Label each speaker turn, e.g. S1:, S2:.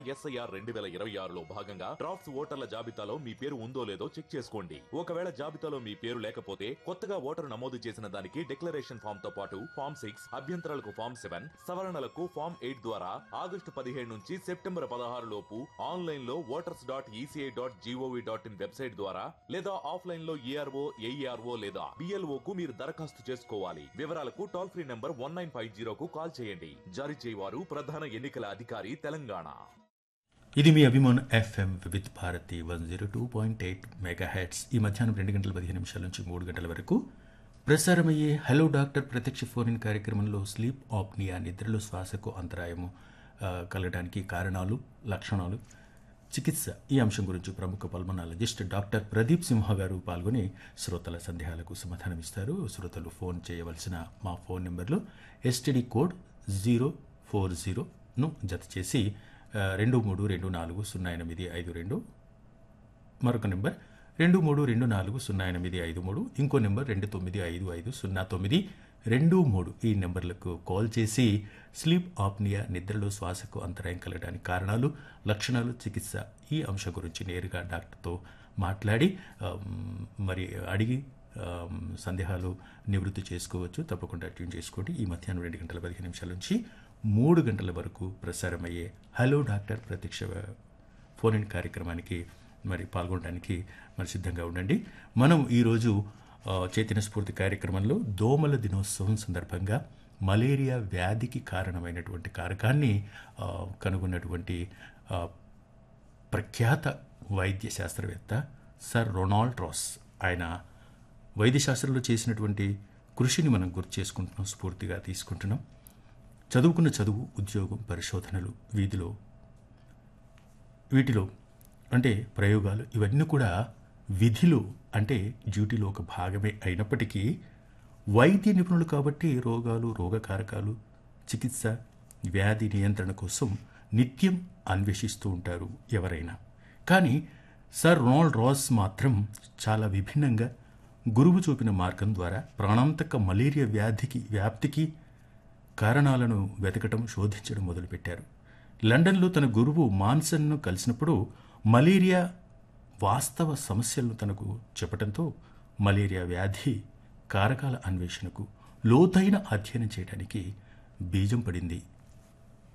S1: SIR 2026లో భాగంగా drafts ఓటర్ల జాబితాలో మీ పేరు ఉందో లేదో చెక్ చేసుకోండి. ఒకవేళ జాబితాలో మీ పేరు లేకపోతే కొత్తగా ఓటరు నమోదు చేసిన దానికి డిక్లరేషన్ ఫామ్ తో పాటు ఫామ్ 6, అభ్యంతరాలకు ఫామ్ 7, సవరణలకు ఫామ్ 8 ద్వారా ఆగస్టు 17 నుంచి సెప్టెంబర్ 16 లోపు ఆన్లైన్ లో voters.eci.gov.in వెబ్సైట్ ద్వారా లేదా ఆఫ్లైన్ లో ఏఆర్ఓ, ఏఈఆర్ఓ లేదా బిఎల్ఓ కు మీరు దరఖాస్తు చేసుకోవాలి. వివరాలకు టోల్ ఫ్రీ నంబర్ 1950కు కాల్ చేయండి. జారీ చేయవారు ప్రధాన ఎన్నికల అధికారి తెలంగాణ.
S2: ఇది మీ అభిమాన్ ఎఫ్ఎం విత్ భారతి 102.8 మెగాహెట్స్. ఈ మధ్యాహ్నం 2:15 నుంచి 3 గంటల వరకు ప్రసారమయ్యే హలో డాక్టర్ ప్రత్యక్ష ఫోన్ ఇన్ కార్యక్రమంలో స్లీప్ ఆప్నియా, నిద్రలో శ్వాసకు అంతరాయము కలగడానికి కారణాలు, లక్షణాలు, చికిత్స, ఈ అంశం గురించి ప్రముఖ పల్మనాలజిస్ట్ డాక్టర్ ప్రదీప్ సింహ గారు పాల్గొని శ్రోతల సందేహాలకు సమాధానమిస్తారు. శ్రోతలు ఫోన్ చేయవలసిన మా ఫోన్ నెంబర్లు ఎస్టీడీ కోడ్ 040ను జత చేసి 23240852, మరొక నెంబర్ 23240853, ఇంకో నెంబర్ 29550923. ఈ నెంబర్లకు కాల్ చేసి స్లీప్ ఆప్నియా, నిద్రలో శ్వాసకు అంతరాయం కలగడానికి కారణాలు, లక్షణాలు, చికిత్స, ఈ అంశం గురించి నేరుగా డాక్టర్తో మాట్లాడి మరి అడిగి సందేహాలు నివృత్తి చేసుకోవచ్చు. తప్పకుండా ట్యూన్ చేసుకోండి. ఈ మధ్యాహ్నం 2:15 నుంచి 3 గంటల వరకు ప్రసారమయ్యే హలో డాక్టర్ ప్రత్యక్ష ఫోన్ ఇన్ కార్యక్రమానికి మరి పాల్గొనడానికి మరి సిద్ధంగా ఉండండి. మనం ఈరోజు చైతన్య స్ఫూర్తి కార్యక్రమంలో దోమల దినోత్సవం సందర్భంగా మలేరియా వ్యాధికి కారణమైనటువంటి కారకాన్ని కనుగొన్నటువంటి ప్రఖ్యాత వైద్య శాస్త్రవేత్త సర్ రొనాల్డ్ రాస్, ఆయన వైద్యశాస్త్రంలో చేసినటువంటి కృషిని మనం గుర్తు చేసుకుంటున్నాం, స్ఫూర్తిగా తీసుకుంటున్నాం. చదువుకున్న చదువు, ఉద్యోగం, పరిశోధనలు, వీటిలో అంటే ప్రయోగాలు, ఇవన్నీ కూడా విధిలో అంటే డ్యూటీలో ఒక భాగమే అయినప్పటికీ వైద్య నిపుణులు కాబట్టి రోగాలు, రోగకారకాలు, చికిత్స, వ్యాధి నియంత్రణ కోసం నిత్యం అన్వేషిస్తూ ఉంటారు ఎవరైనా. కానీ సర్ రొనాల్డ్ రాస్ మాత్రం చాలా విభిన్నంగా గురువు చూపిన మార్గం ద్వారా ప్రాణాంతక మలేరియా వ్యాప్తికి కారణాలను వెతకటం, శోధించడం మొదలుపెట్టారు. లండన్లో తన గురువు మాన్సన్ను కలిసినప్పుడు మలేరియా వాస్తవ సమస్యలను తనకు చెప్పడంతో మలేరియా వ్యాధి కారకాల అన్వేషణకు, లోతైన అధ్యయనం చేయడానికి బీజం పడింది